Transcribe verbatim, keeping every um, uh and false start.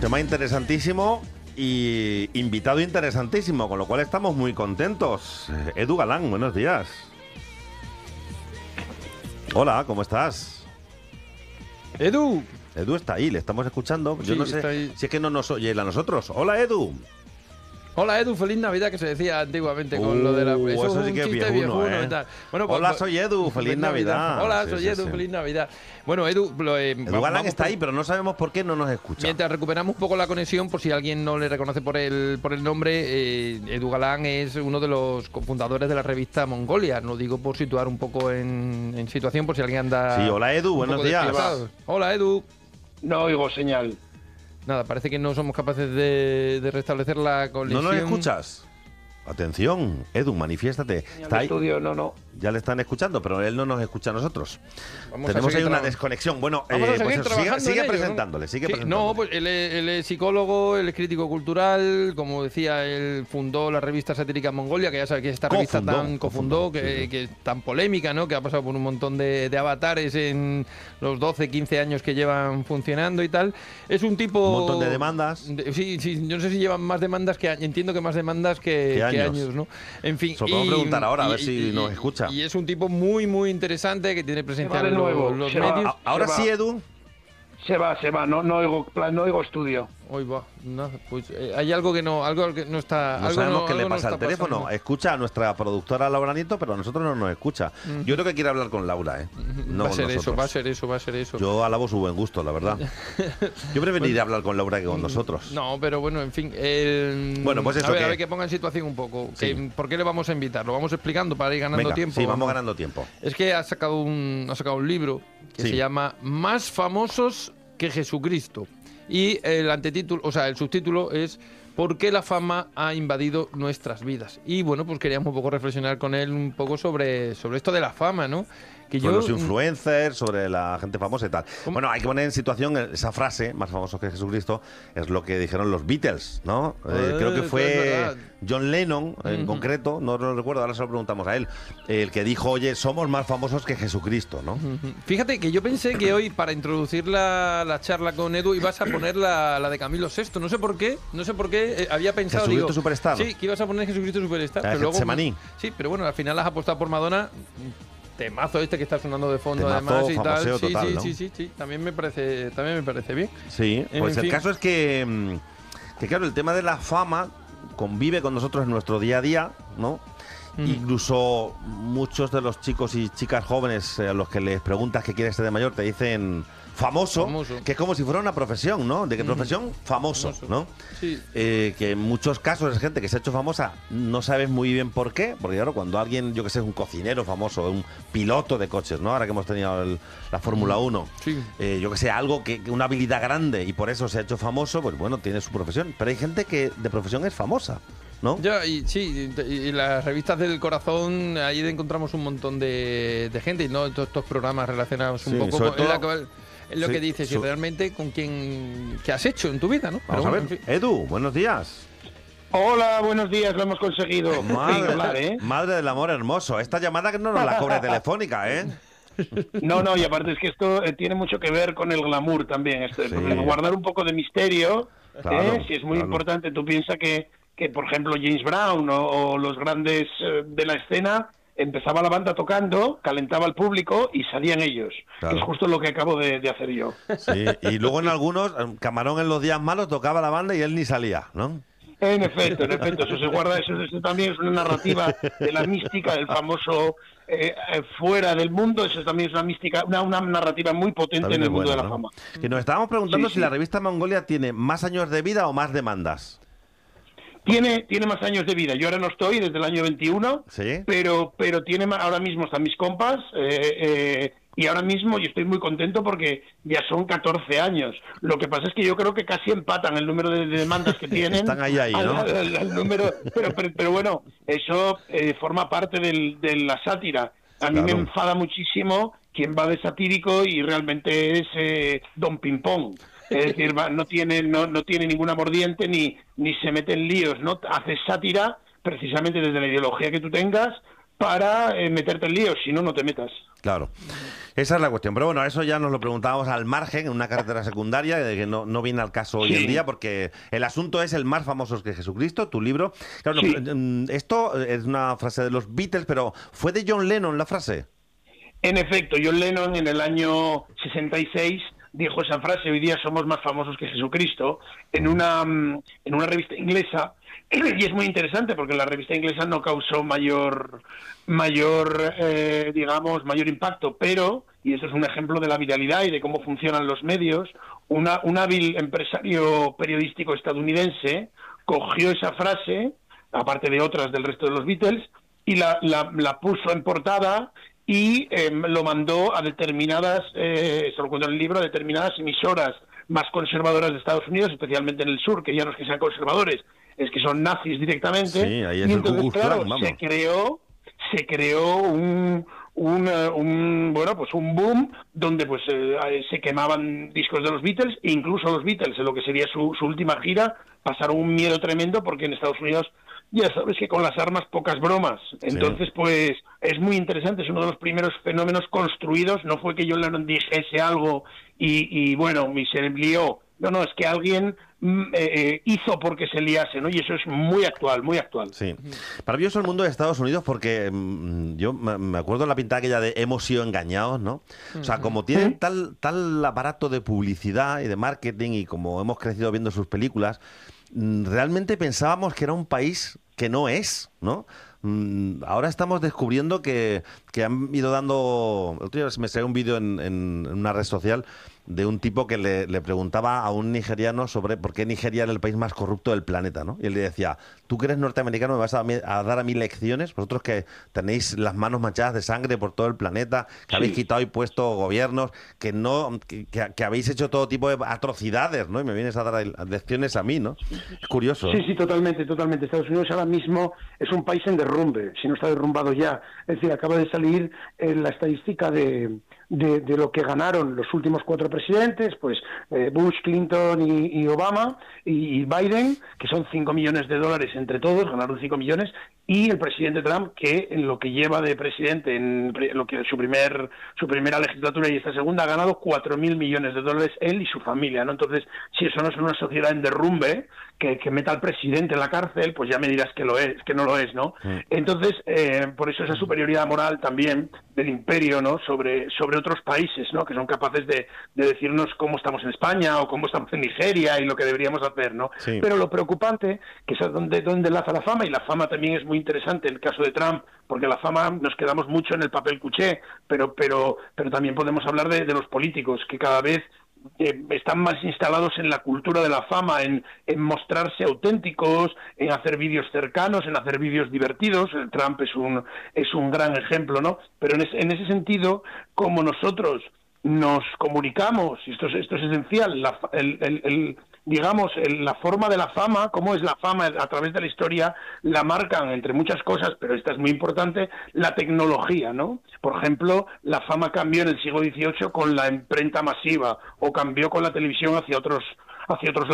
tema interesantísimo y invitado interesantísimo, con lo cual estamos muy contentos. Edu Galán, buenos días. Hola, ¿cómo estás? Edu. Edu está ahí, le estamos escuchando. Yo Sí, no sé si es que no nos oye él a nosotros. Hola, Edu. Hola, Edu, feliz Navidad, que se decía antiguamente con uh, lo de la... Eso, eso es sí un que es chiste viejuno, viejuno ¿eh? y tal. Bueno, Hola, pues, soy Edu, feliz Navidad. Hola, Sí, soy sí, Edu, sí. feliz Navidad. Bueno, Edu... Lo, eh, Edu Galán está por... ahí, pero no sabemos por qué no nos escucha. Mientras recuperamos un poco la conexión, por si alguien no le reconoce por el, por el nombre, eh, Edu Galán es uno de los cofundadores de la revista Mongolia. Lo digo por situar un poco en, en situación, por si alguien anda... Sí, hola, Edu, buenos días. Hola, Edu. No oigo señal. Nada, parece que no somos capaces de, de restablecer la conexión. ¿No nos escuchas? Atención, Edu, manifiéstate. Está ahí. Estudio, no, no. Ya le están escuchando, pero él no nos escucha a nosotros. Vamos Tenemos a ahí una tra- desconexión. Bueno, Vamos a eh, seguir pues trabajando sigue, sigue en ello, presentándole, sigue Sí, presentándole. No, pues él es, él es psicólogo, él es crítico cultural, como decía, él fundó la revista satírica Mongolia, que ya sabes que esta revista Cofundó, tan cofundó, cofundó, que, sí, sí. que es tan polémica, ¿no? Que ha pasado por un montón de, de avatares en los doce, quince años que llevan funcionando y tal. Es un tipo... Un montón de demandas. de- sí, sí, yo no sé si llevan más demandas que años, entiendo que más demandas que, ¿Qué que años? años, ¿no? En fin. Se lo podemos preguntar ahora, a ver si nos escucha. Y es un tipo muy, muy interesante, que tiene presencia de en nuevo, los, los se va. medios. A- Ahora Se va. sí, Edu. Se va, se va, no, no oigo, no oigo estudio. Hoy va, nada, pues eh, hay algo que no, algo que no está. No algo sabemos no, qué le algo no pasa al está teléfono. pasando. Escucha a nuestra productora Laura Nieto, pero a nosotros no nos escucha. Yo creo que quiere hablar con Laura, ¿eh? No va a con ser eso, nosotros. va a ser eso, va a ser eso. Yo alabo su buen gusto, la verdad. Yo preferiría hablar con Laura que con nosotros. No, pero bueno, en fin. el- Bueno, pues eso a ver, que- a ver que ponga en situación un poco. Sí. Que, ¿Por qué le vamos a invitar? Lo vamos explicando para ir ganando Venga, tiempo. sí, vamos ganando tiempo. Es que ha sacado un, ha sacado un libro que Sí. se llama Más famosos que Jesucristo. Y el antetítulo, o sea, el subtítulo es ¿Por qué la fama ha invadido nuestras vidas? Y bueno, pues queríamos un poco reflexionar con él un poco sobre, sobre esto de la fama, ¿no? Que Sobre yo, los influencers, sobre la gente famosa y tal. ¿Cómo? Bueno, hay que poner en situación esa frase, más famoso que Jesucristo, es lo que dijeron los Beatles, ¿no? Eh, Eh, creo que es fue verdad. John Lennon, en Ujú. concreto, no lo recuerdo, ahora se lo preguntamos a él, el que dijo, oye, somos más famosos que Jesucristo, ¿no? Ujú. Fíjate que yo pensé que hoy, para introducir la, la charla con Edu, ibas a poner la, la de Camilo sexto. No sé por qué, no sé por qué. eh, había pensado, Jesucristo digo, Superstar. Sí, que ibas a poner Jesucristo Superstar. La de pero luego, Getsemaní. sí, pero bueno, al final has apostado por Madonna. Temazo este que está sonando de fondo, Temazo, además, y tal. famoseo Sí, total, sí, ¿no? sí, sí, sí. También me parece, también me parece bien. Sí, En pues el fin. caso es que, mm, que, claro, el tema de la fama convive con nosotros en nuestro día a día, ¿no? Mm. Incluso muchos de los chicos y chicas jóvenes eh, a los que les preguntas qué quieres ser de mayor te dicen famoso, Famoso. que es como si fuera una profesión, ¿no? ¿De qué Mm. profesión? Famoso, Famoso. ¿no? Sí. Eh, que en muchos casos es gente que se ha hecho famosa, no sabes muy bien por qué, porque claro, cuando alguien, yo que sé, es un cocinero famoso, un piloto de coches, ¿no? Ahora que hemos tenido el- la Fórmula uno, Sí. eh, yo que sé, algo que, que una habilidad grande y por eso se ha hecho famoso, pues bueno, tiene su profesión. Pero hay gente que de profesión es famosa, ¿no? Ya, y sí, y, y las revistas del corazón, ahí encontramos un montón de, de gente, y no todos estos programas relacionados un Sí, poco sobre con es la todo- que- es lo sí, que dices, y su- realmente con quién, qué has hecho en tu vida, ¿no? Vamos Pero a ver. bueno, en fin. Edu, buenos días. Hola, buenos días, lo hemos conseguido. Madre, hablar, ¿eh? madre del amor hermoso. Esta llamada que no nos la cobre telefónica, ¿eh? No, no, y aparte es que esto eh, tiene mucho que ver con el glamour también. Esto, Sí. porque guardar un poco de misterio, Claro, ¿eh? Si es muy claro. importante. Tú piensas que, que, por ejemplo, James Brown o, o los grandes eh, de la escena, empezaba la banda tocando, calentaba al público y salían ellos. Claro. Que es justo lo que acabo de, de hacer yo. Sí, y luego en algunos, Camarón en los días malos tocaba la banda y él ni salía, ¿no? En efecto, en efecto, eso se guarda, eso, eso también es una narrativa de la mística, del famoso eh, eh, fuera del mundo, eso también es una mística, una, una narrativa muy potente También en el es mundo bueno, de la ¿no? fama. Que nos estábamos preguntando Sí, si sí. la revista Mongolia tiene más años de vida o más demandas. Tiene, tiene más años de vida. Yo ahora no estoy desde el año veintiuno, Sí. pero, pero tiene ma- ahora mismo están mis compas eh, eh, y ahora mismo yo estoy muy contento porque ya son catorce años. Lo que pasa es que yo creo que casi empatan el número de, de demandas que tienen. Están ahí, ahí, al- ¿no? al- al- al número, pero, pero, pero bueno, eso eh, forma parte del, de la sátira. A mí Claro. me enfada muchísimo quien va de satírico y realmente es eh, Don Pimpón. Es decir, va- no tiene no, no tiene ninguna mordiente ni ni se mete en líos, ¿no? Haces sátira precisamente desde la ideología que tú tengas para eh, meterte en líos, si no, no te metas. Claro, esa es la cuestión. Pero bueno, eso ya nos lo preguntábamos al margen, en una carretera secundaria, de que no, no viene al caso hoy Sí. en día, porque el asunto es el más famoso que Jesucristo, tu libro. Claro, Sí. no, esto es una frase de los Beatles, pero ¿fue de John Lennon la frase? En efecto, John Lennon en el año sesenta y seis dijo esa frase: hoy día somos más famosos que Jesucristo, en una, en una revista inglesa. Y es muy interesante porque la revista inglesa no causó mayor, mayor eh, digamos, mayor impacto, pero, y eso es un ejemplo de la viralidad y de cómo funcionan los medios, una, un hábil empresario periodístico estadounidense cogió esa frase, aparte de otras del resto de los Beatles, y la, la, la puso en portada y eh, lo mandó a determinadas, eh, se lo cuento en el libro, a determinadas emisoras más conservadoras de Estados Unidos, especialmente en el sur, que ya no es que sean conservadores, es que son nazis directamente. Sí, ahí es y el entonces, Ku Klux claro, Klan, vamos. se creó, se creó un, un, eh, un, bueno, pues un boom donde pues eh, se quemaban discos de los Beatles, e incluso los Beatles, en lo que sería su, su última gira, pasaron un miedo tremendo porque en Estados Unidos ya sabes que con las armas pocas bromas. Entonces, pues es muy interesante, es uno de los primeros fenómenos construidos. No fue que yo le dijese algo y, y bueno, me se lió. No, no, es que alguien eh, hizo porque se liase, ¿no? Y eso es muy actual, muy actual. Sí. Maravilloso el mundo de Estados Unidos porque mmm, yo me acuerdo de la pintada aquella de hemos sido engañados, ¿no? O sea, como tienen ¿Sí? tal, tal aparato de publicidad y de marketing y como hemos crecido viendo sus películas, realmente pensábamos que era un país que no es, ¿no? Ahora estamos descubriendo que, que han ido dando... El otro día me salió un vídeo en, en, en una red social de un tipo que le, le preguntaba a un nigeriano sobre por qué Nigeria era el país más corrupto del planeta, ¿no? Y él le decía, tú que eres norteamericano me vas a, a dar a mí lecciones, vosotros que tenéis las manos manchadas de sangre por todo el planeta, que Sí. habéis quitado y puesto gobiernos, que no que, que habéis hecho todo tipo de atrocidades, ¿no? Y me vienes a dar lecciones a mí, ¿no? Es curioso. Sí, ¿eh? sí, totalmente, totalmente. Estados Unidos ahora mismo es un país en derrumbe, si no está derrumbado ya. Es decir, acaba de salir eh, la estadística de, de, de lo que ganaron los últimos cuatro presidentes, pues eh, Bush, Clinton y, y Obama y, y Biden, que son cinco millones de dólares entre todos, ganaron cinco millones, y el presidente Trump, que en lo que lleva de presidente, en lo que su primer su primera legislatura y esta segunda, ha ganado cuatro mil millones de dólares él y su familia, ¿no? Entonces, si eso no es una sociedad en derrumbe, que, que meta al presidente en la cárcel, pues ya me dirás que lo es, que no lo es, ¿no? Mm. Entonces, eh, por eso esa superioridad moral también del imperio, ¿no? Sobre, sobre otros países, ¿no? Que son capaces de, de decirnos cómo estamos en España o cómo estamos en Nigeria y lo que deberíamos hacer, ¿no? Sí. Pero lo preocupante, que es donde, donde enlaza la fama, y la fama también es muy interesante en el caso de Trump, porque la fama nos quedamos mucho en el papel cuché, pero, pero, pero también podemos hablar de, de los políticos, que cada vez Eh, están más instalados en la cultura de la fama, en, en mostrarse auténticos, en hacer vídeos cercanos, en hacer vídeos divertidos. El Trump es un es un gran ejemplo, ¿no? Pero en, es, en ese sentido, como nosotros nos comunicamos, y esto es, esto es esencial, la, el, el, el, digamos, el, la forma de la fama, cómo es la fama a través de la historia, la marcan entre muchas cosas, pero esta es muy importante, la tecnología, ¿no? Por ejemplo, la fama cambió en el siglo dieciocho con la imprenta masiva, o cambió con la televisión hacia otros hacia otros